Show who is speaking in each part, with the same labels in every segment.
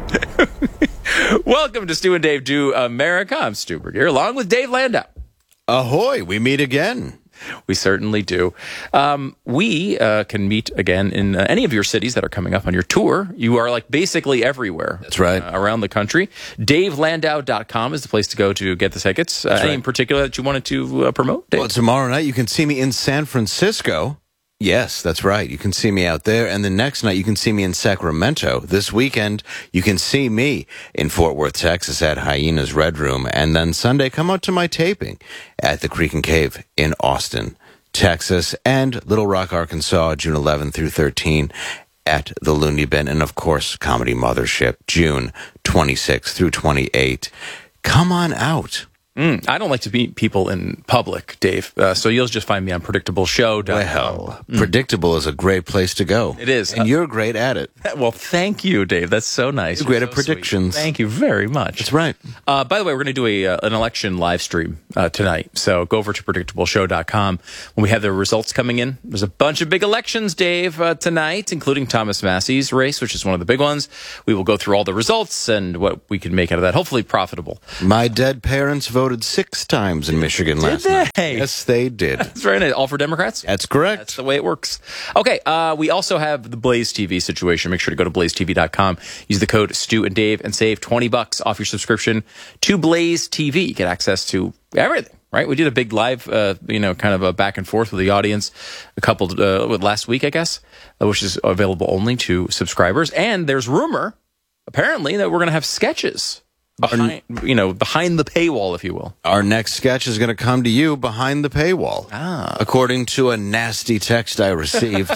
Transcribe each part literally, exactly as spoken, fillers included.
Speaker 1: Welcome to Stu and Dave Do America. I'm Stu Burger, along with Dave Landau.
Speaker 2: Ahoy, we meet again.
Speaker 1: We certainly do. Um, we uh, can meet again in uh, any of your cities that are coming up on your tour. You are like basically everywhere.
Speaker 2: That's right.
Speaker 1: Uh, around the country. Dave Landau dot com is the place to go to get the tickets. Uh, any
Speaker 2: right.
Speaker 1: in particular that you wanted to uh, promote, Dave?
Speaker 2: Well, tomorrow night you can see me in San Francisco. Yes, that's right. You can see me out there. And the next night you can see me in Sacramento. This weekend you can see me in Fort Worth, Texas at Hyena's Red Room. And then Sunday, come out to my taping at the Creek and Cave in Austin, Texas, and Little Rock, Arkansas, June eleventh through thirteenth at the Looney Bin. And, of course, Comedy Mothership, June twenty-sixth through twenty-eighth. Come on out.
Speaker 1: Mm, I don't like to meet people in public, Dave, uh, so you'll just find me on predictable show dot com.
Speaker 2: Well, mm. Predictable is a great place to go.
Speaker 1: It is.
Speaker 2: And uh, you're great at it.
Speaker 1: Well, thank you, Dave. That's so nice.
Speaker 2: You're great
Speaker 1: you're
Speaker 2: at
Speaker 1: so
Speaker 2: predictions.
Speaker 1: Sweet. Thank you very much.
Speaker 2: That's right.
Speaker 1: Uh, by the way, we're going to do a uh, an election live stream uh, tonight, so go over to predictable show dot com when we have the results coming in. There's a bunch of big elections, Dave, uh, tonight, including Thomas Massey's race, which is one of the big ones. We will go through all the results and what we can make out of that, hopefully profitable.
Speaker 2: My dead parents voted six times in Michigan last
Speaker 1: did
Speaker 2: night.
Speaker 1: they?
Speaker 2: Yes, they did.
Speaker 1: That's very nice. All for Democrats?
Speaker 2: That's correct.
Speaker 1: That's the way it works. Okay, uh, we also have the Blaze T V situation. Make sure to go to blaze t v dot com. Use the code Stu and Dave and save twenty bucks off your subscription to Blaze T V. You get access to everything, right? We did a big live, uh, you know, kind of a back and forth with the audience a couple, uh, last week, I guess, uh, which is available only to subscribers. And there's rumor, apparently, that we're going to have sketches. Behind, you know, behind the paywall, if you will.
Speaker 2: Our next sketch is going to come to you behind the paywall.
Speaker 1: Ah.
Speaker 2: According to a nasty text I received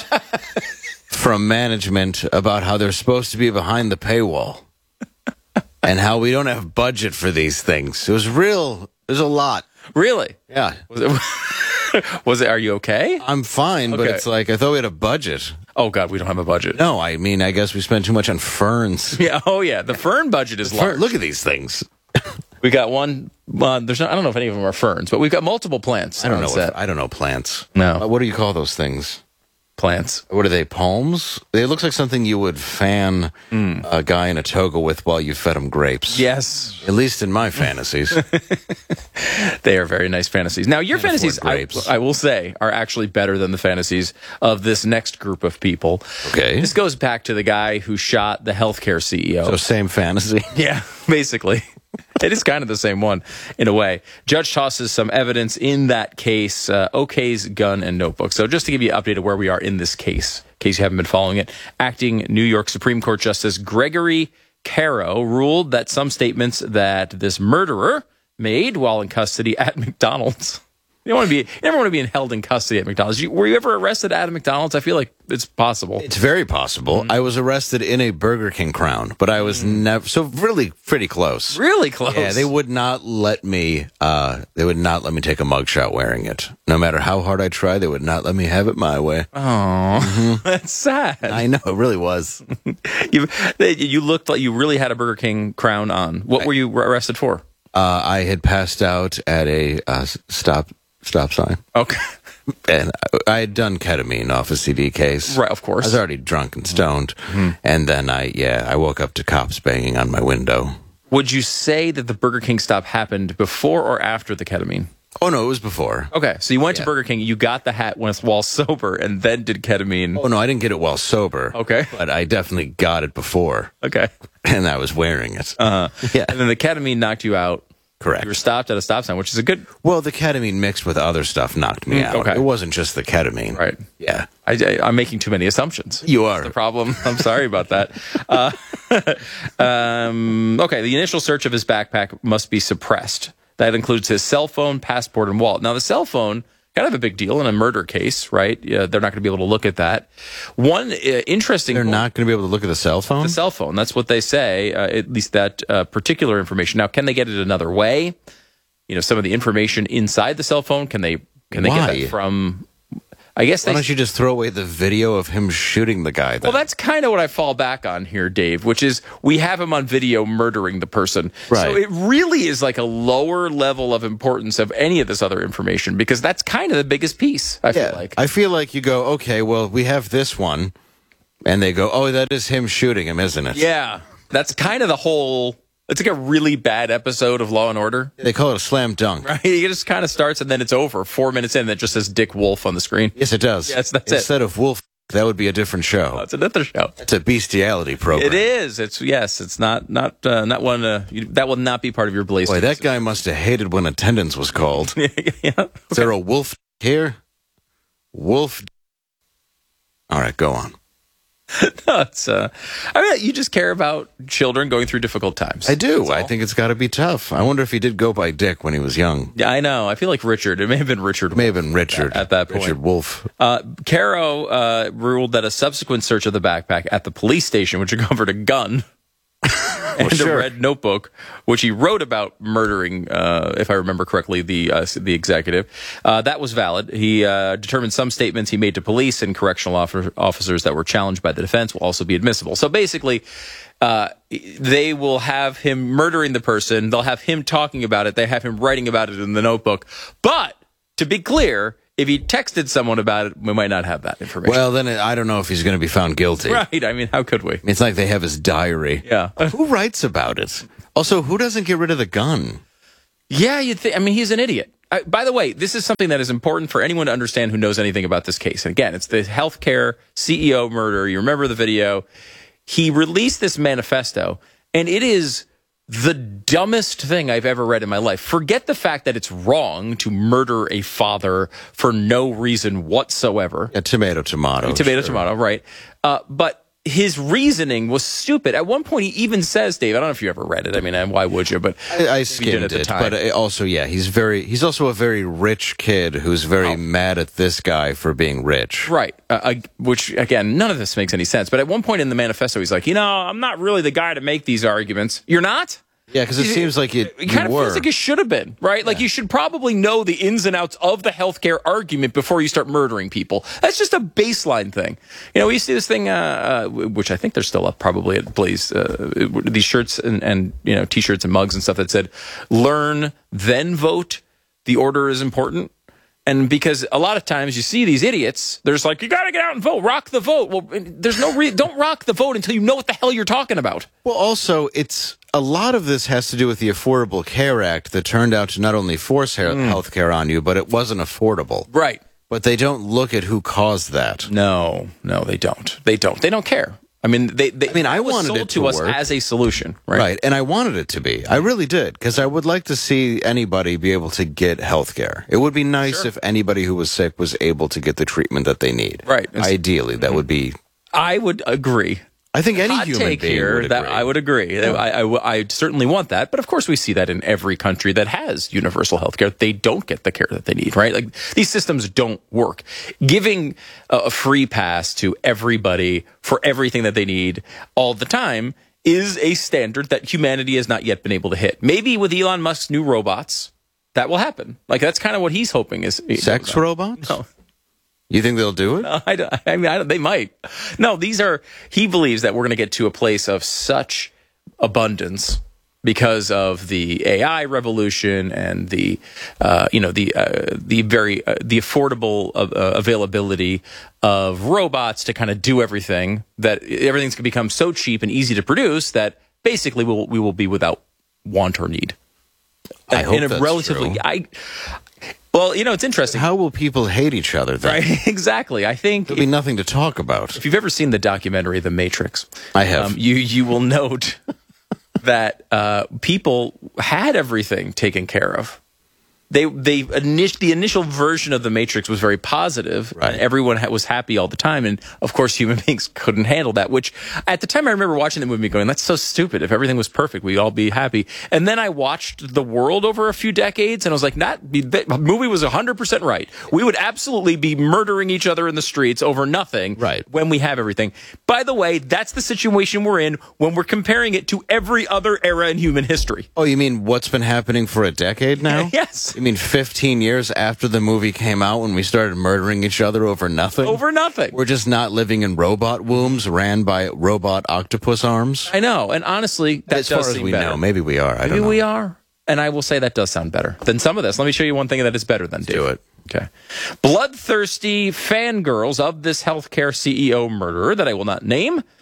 Speaker 2: from management about how they're supposed to be behind the paywall and how we don't have budget for these things. It was real. There's a lot.
Speaker 1: Really?
Speaker 2: Yeah.
Speaker 1: Was it, was it, are you okay?
Speaker 2: I'm fine, but
Speaker 1: Okay.
Speaker 2: it's like I thought we had a budget.
Speaker 1: Oh, God, we don't have a budget.
Speaker 2: No, I mean, I guess we spent too much on ferns.
Speaker 1: Yeah, oh, yeah. The fern budget is large.
Speaker 2: Fern, look at these things.
Speaker 1: We got one. Uh, there's not, I don't know if any of them are ferns, but we've got multiple plants.
Speaker 2: I don't
Speaker 1: on
Speaker 2: know.
Speaker 1: set.
Speaker 2: What, I don't know plants.
Speaker 1: No.
Speaker 2: Uh, what do you call those things?
Speaker 1: Plants.
Speaker 2: What are they? Palms? It looks like something you would fan mm. a guy in a toga with while you fed him grapes.
Speaker 1: Yes.
Speaker 2: At least in my fantasies.
Speaker 1: They are very nice fantasies. Now, your
Speaker 2: Can't
Speaker 1: fantasies, I, I will say, are actually better than the fantasies of this next group of people.
Speaker 2: Okay.
Speaker 1: This goes back to the guy who shot the healthcare C E O.
Speaker 2: So same fantasy.
Speaker 1: Yeah, basically. It is kind of the same one, in a way. Judge tosses some evidence in that case, uh, Okay's gun and notebook. So just to give you an update of where we are in this case, in case you haven't been following it, acting New York Supreme Court Justice Gregory Caro ruled that some statements that this murderer made while in custody at McDonald's. You don't want to be, you never want to be held in custody at McDonald's. You, were you ever arrested at a McDonald's? I feel like it's possible.
Speaker 2: It's very possible. Mm-hmm. I was arrested in a Burger King Crown, but I was mm-hmm. never, so really pretty close.
Speaker 1: Really close?
Speaker 2: Yeah, they would not let me, uh, they would not let me take a mugshot wearing it. No matter how hard I tried, they would not let me have it my way.
Speaker 1: Oh, mm-hmm. That's sad.
Speaker 2: I know, it really was.
Speaker 1: you, you looked like you really had a Burger King Crown on. What I, were you arrested for?
Speaker 2: Uh, I had passed out at a uh, stop Stop sign.
Speaker 1: Okay.
Speaker 2: And I had done ketamine off a C D case.
Speaker 1: Right, of course.
Speaker 2: I was already drunk and stoned. Mm-hmm. And then I, yeah, I woke up to cops banging on my window.
Speaker 1: Would you say that the Burger King stop happened before or after the ketamine?
Speaker 2: Oh, no, it was before.
Speaker 1: Okay, so you went
Speaker 2: yeah.
Speaker 1: to Burger King, you got the hat while sober, and then did ketamine.
Speaker 2: Oh, no, I didn't get it while sober.
Speaker 1: Okay.
Speaker 2: But I definitely got it before.
Speaker 1: Okay.
Speaker 2: And I was wearing it.
Speaker 1: Uh-huh.
Speaker 2: Yeah.
Speaker 1: And then the ketamine knocked you out.
Speaker 2: Correct.
Speaker 1: You were stopped at a stop sign, which is a good...
Speaker 2: Well, the ketamine mixed with other stuff knocked me
Speaker 1: mm,
Speaker 2: out.
Speaker 1: Okay.
Speaker 2: It wasn't just the ketamine.
Speaker 1: Right.
Speaker 2: Yeah.
Speaker 1: I, I, I'm making too many assumptions.
Speaker 2: You are.
Speaker 1: That's the problem. I'm sorry about that. Uh, um, okay, the initial search of his backpack must be suppressed. That includes his cell phone, passport, and wallet. Now, the cell phone... kind of a big deal in a murder case, right? Yeah, they're not going to be able to look at that. One uh, interesting...
Speaker 2: They're not going to be able to look at the cell phone?
Speaker 1: The cell phone. That's what they say, uh, at least that uh, particular information. Now, can they get it another way? You know, some of the information inside the cell phone, can they can they
Speaker 2: Why?
Speaker 1: get that from... I guess
Speaker 2: Why
Speaker 1: they,
Speaker 2: don't you just throw away the video of him shooting the guy then?
Speaker 1: Well, that's kind of what I fall back on here, Dave, which is we have him on video murdering the person.
Speaker 2: Right.
Speaker 1: So it really is like a lower level of importance of any of this other information because that's kind of the biggest piece, I
Speaker 2: yeah.
Speaker 1: feel like.
Speaker 2: I feel like you go, okay, well, we have this one, and they go, oh, that is him shooting him, isn't it?
Speaker 1: Yeah. That's kind of the whole. It's like a really bad episode of Law and Order.
Speaker 2: They call it a slam dunk.
Speaker 1: Right? It just kind of starts and then it's over. Four minutes in, that just says Dick Wolf on the screen.
Speaker 2: Yes, it does.
Speaker 1: Yes, that's
Speaker 2: Instead
Speaker 1: it.
Speaker 2: Instead of Wolf, that would be a different show.
Speaker 1: That's another show.
Speaker 2: It's a bestiality program.
Speaker 1: It is. It's yes. It's not not uh, not one. Uh, you, that will not be part of your Blaze.
Speaker 2: Boy, that guy must have hated when attendance was called.
Speaker 1: Yeah.
Speaker 2: Is there a wolf here? Wolf. All right, go on.
Speaker 1: No, it's. Uh, I mean, you just care about children going through difficult times.
Speaker 2: I do. I think it's got to be tough. I wonder if he did go by Dick when he was young.
Speaker 1: Yeah, I know. I feel like Richard. It may have been Richard.
Speaker 2: It may have been Richard
Speaker 1: at, at that point.
Speaker 2: Richard Wolf.
Speaker 1: Uh, Caro uh, ruled that a subsequent search of the backpack at the police station, which uncovered a gun and
Speaker 2: well, sure.
Speaker 1: a red notebook, which he wrote about murdering, uh, if I remember correctly, the uh, the executive, uh, that was valid. He uh, determined some statements he made to police and correctional officer, officers that were challenged by the defense will also be admissible. So basically, uh, they will have him murdering the person. They'll have him talking about it. They have him writing about it in the notebook. But to be clear, if he texted someone about it, we might not have that information.
Speaker 2: Well, then I don't know if he's going to be found guilty.
Speaker 1: Right. I mean, how could we?
Speaker 2: It's like they have his diary.
Speaker 1: Yeah.
Speaker 2: Who writes about it? Also, who doesn't get rid of the gun?
Speaker 1: Yeah, you'd think. I mean, he's an idiot. Uh, by the way, this is something that is important for anyone to understand who knows anything about this case. And again, it's the healthcare C E O murder. You remember the video. He released this manifesto, and it is the dumbest thing I've ever read in my life. Forget the fact that it's wrong to murder a father for no reason whatsoever.
Speaker 2: A tomato, tomato.
Speaker 1: Tomato,
Speaker 2: sure.
Speaker 1: tomato, right. Uh, but his reasoning was stupid. At one point, he even says, Dave, I don't know if you ever read it. I mean, why would you? But
Speaker 2: I, I skimmed it, but also, yeah, he's very, he's also a very rich kid who's very oh. mad at this guy for being rich.
Speaker 1: Right. Uh, I, which, again, none of this makes any sense. But at one point in the manifesto, he's like, you know, I'm not really the guy to make these arguments. You're not?
Speaker 2: Yeah, because it seems like it,
Speaker 1: it kind of
Speaker 2: were.
Speaker 1: feels like it should have been, right? Yeah. Like you should probably know the ins and outs of the healthcare argument before you start murdering people. That's just a baseline thing. You know, we used to see this thing, uh, uh, which I think they're still up probably at Blaze, uh, these shirts and, and, you know, T-shirts and mugs and stuff that said, learn, then vote. The order is important. And because a lot of times you see these idiots, they're just like, you got to get out and vote, rock the vote. Well, there's no re- don't rock the vote until you know what the hell you're talking about.
Speaker 2: Well, also, it's a lot of this has to do with the Affordable Care Act that turned out to not only force mm. health care on you, but it wasn't affordable.
Speaker 1: Right.
Speaker 2: But they don't look at who caused that.
Speaker 1: No, no, they don't. They don't. They don't care. I mean, they. they
Speaker 2: I mean, I
Speaker 1: was
Speaker 2: wanted
Speaker 1: sold
Speaker 2: it to,
Speaker 1: to us
Speaker 2: work.
Speaker 1: as a solution, right?
Speaker 2: Right, and I wanted it to be. I really did, because I would like to see anybody be able to get health care. It would be nice
Speaker 1: Sure.
Speaker 2: if anybody who was sick was able to get the treatment that they need.
Speaker 1: Right.
Speaker 2: Ideally, that would be.
Speaker 1: I would agree.
Speaker 2: I think any
Speaker 1: Hot
Speaker 2: human
Speaker 1: take
Speaker 2: being
Speaker 1: here
Speaker 2: would
Speaker 1: that
Speaker 2: agree.
Speaker 1: I would agree.
Speaker 2: Yeah.
Speaker 1: I, I, I certainly want that, but of course we see that in every country that has universal health care. They don't get the care that they need, right? Like these systems don't work. Giving a, a free pass to everybody for everything that they need all the time is a standard that humanity has not yet been able to hit. Maybe with Elon Musk's new robots, that will happen. Like that's kind of what he's hoping is
Speaker 2: sex robots.
Speaker 1: No.
Speaker 2: You think they'll do it?
Speaker 1: No, I, don't, I mean, I don't, they might. No, these are, he believes that we're going to get to a place of such abundance because of the A I revolution and the, uh, you know, the, uh, the very, uh, the affordable uh, availability of robots to kind of do everything, that everything's going to become so cheap and easy to produce that basically we will, we will be without want or need.
Speaker 2: I hope
Speaker 1: in a
Speaker 2: that's
Speaker 1: relatively,
Speaker 2: true.
Speaker 1: I, Well, you know, it's interesting.
Speaker 2: How will people hate each other then?
Speaker 1: Right, exactly. I think
Speaker 2: There'll be nothing to talk about.
Speaker 1: if you've ever seen the documentary The Matrix,
Speaker 2: I have.
Speaker 1: Um, you you will note that uh, people had everything taken care of. They they init- the initial version of The Matrix was very positive,
Speaker 2: Right.
Speaker 1: and everyone ha- was happy all the time. And of course, human beings couldn't handle that. Which at the time, I remember watching the movie, going, "That's so stupid. If everything was perfect, we'd all be happy." And then I watched The World over a few decades, and I was like, "Not the movie was one hundred percent right. We would absolutely be murdering each other in the streets over nothing,
Speaker 2: Right.
Speaker 1: when we have everything." By the way, that's the situation we're in when we're comparing it to every other era in human history.
Speaker 2: Oh, you mean what's been happening for a decade now?
Speaker 1: Yes.
Speaker 2: You mean fifteen years after the movie came out when we started murdering each other over nothing?
Speaker 1: Over nothing.
Speaker 2: We're just not living in robot wombs ran by robot octopus arms?
Speaker 1: I know, and honestly, that
Speaker 2: as
Speaker 1: does
Speaker 2: far as
Speaker 1: seem
Speaker 2: we
Speaker 1: better.
Speaker 2: know, maybe we are. I
Speaker 1: Maybe
Speaker 2: don't know.
Speaker 1: we are, and I will say that does sound better than some of this. Let me show you one thing that is better than Dave.
Speaker 2: Do it.
Speaker 1: Okay. Bloodthirsty fangirls of this healthcare C E O murderer that I will not name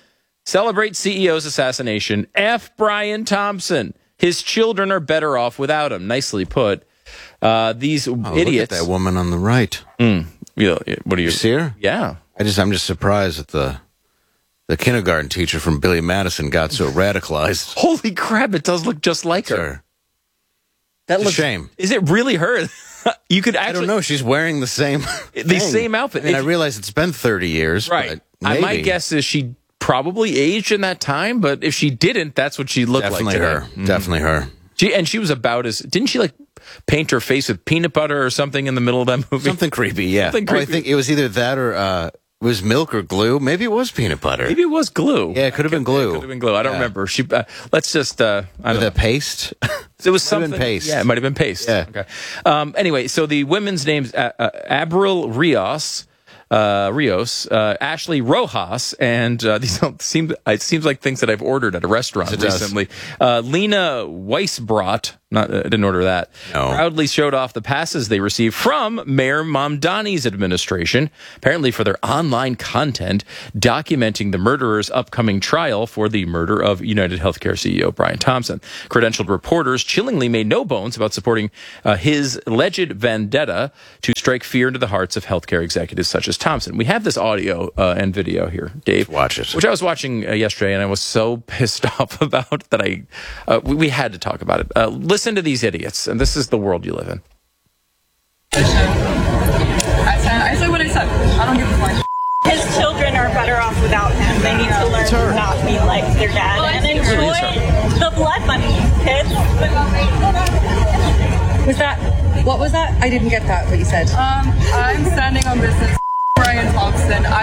Speaker 1: Celebrate C E O's assassination. F. Brian Thompson. His children are better off without him. Nicely put. Uh, these
Speaker 2: oh,
Speaker 1: idiots.
Speaker 2: Look at that woman on the right.
Speaker 1: Mm, you know, what do you,
Speaker 2: you see her?
Speaker 1: Yeah.
Speaker 2: I just, I'm just surprised that the the kindergarten teacher from Billy Madison got so radicalized.
Speaker 1: Holy crap! It does look just like her.
Speaker 2: Sir.
Speaker 1: That
Speaker 2: it's
Speaker 1: looks.
Speaker 2: A shame.
Speaker 1: Is it really her? You could actually.
Speaker 2: I don't know. She's wearing the same.
Speaker 1: The
Speaker 2: thing.
Speaker 1: same outfit.
Speaker 2: I mean,
Speaker 1: If,
Speaker 2: I realize it's been thirty years.
Speaker 1: Right.
Speaker 2: But maybe.
Speaker 1: My guess is she probably aged in that time, but if she didn't, that's what she looked
Speaker 2: Definitely
Speaker 1: like.
Speaker 2: her.
Speaker 1: Mm-hmm.
Speaker 2: Definitely her.
Speaker 1: She and she was about as. Didn't she like paint her face with peanut butter or something in the middle of that movie?
Speaker 2: Something creepy. Yeah.
Speaker 1: Something
Speaker 2: Oh, I
Speaker 1: creepy.
Speaker 2: think it was either that or uh, it was milk or glue. Maybe it was peanut butter.
Speaker 1: Maybe it was glue.
Speaker 2: Yeah, it could have been glue.
Speaker 1: It could have been glue. I don't
Speaker 2: Yeah.
Speaker 1: remember. She. Uh, let's just. Uh, I don't
Speaker 2: With
Speaker 1: know.
Speaker 2: that paste.
Speaker 1: It was
Speaker 2: Might have
Speaker 1: something.
Speaker 2: been paste.
Speaker 1: Yeah, it might have been paste.
Speaker 2: Yeah.
Speaker 1: Okay. Um, anyway, so the women's names: uh, uh, Abril Rios, uh, Rios, uh, Ashley Rojas, and uh, these don't seem. It seems like things that I've ordered at a restaurant
Speaker 2: It does.
Speaker 1: recently. Uh, Lena Weisbrot. Not, uh, didn't order that.
Speaker 2: No.
Speaker 1: Proudly showed off the passes they received from Mayor Mamdani's administration, apparently for their online content documenting the murderer's upcoming trial for the murder of United Healthcare C E O Brian Thompson. Credentialed reporters chillingly made no bones about supporting uh, his alleged vendetta to strike fear into the hearts of healthcare executives such as Thompson. We have this audio uh, and video here, Dave.
Speaker 2: Watch it.
Speaker 1: Which I was watching uh, yesterday, and I was so pissed off about that I uh, we, we had to talk about it. Uh, listen to these idiots, and this is the world you live in.
Speaker 3: I said, I said what I said. I don't give a fuck.
Speaker 4: His children are better off without him. They need to learn to not be like their dad
Speaker 3: Well,
Speaker 4: and
Speaker 3: it
Speaker 4: enjoy
Speaker 1: really is her.
Speaker 4: the blood money, kids.
Speaker 5: Was that, what was that? I didn't get that, what you said.
Speaker 3: Um, I'm standing on business. Brian Thompson. I